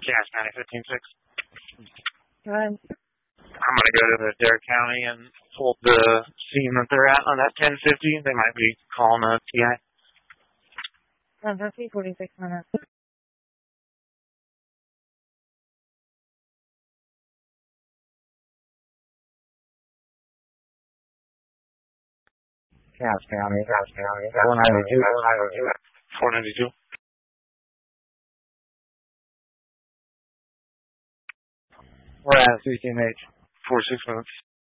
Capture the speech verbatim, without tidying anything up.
Cass County fifteen six. Go ahead. I'm going to go to the Dare County and pull the scene that they're at on that ten fifty. They might be calling a T I. ten fifty, forty-six minutes. Cass County, Cass County, four ninety-two, four ninety-two. four ninety-two. We're at C C M H. Four six minutes.